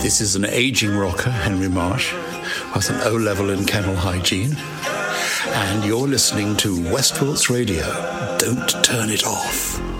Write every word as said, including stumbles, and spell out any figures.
This is an aging rocker, Henry Marsh, with an O-level in kennel hygiene. And you're listening to Westpilts Radio. Don't turn it off.